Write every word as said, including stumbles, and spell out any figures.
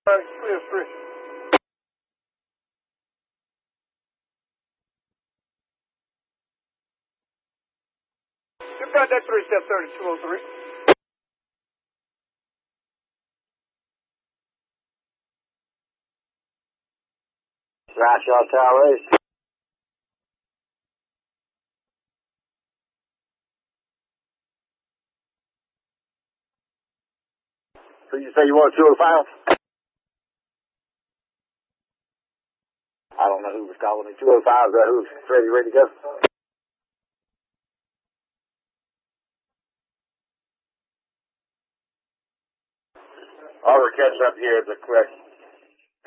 clear three. You've got that three, step thirty-two oh three. Bradshaw Towers. So you say you want two oh five? I don't know who was calling me. two oh five, is that who's ready, ready to go? I'll catch up here at the correct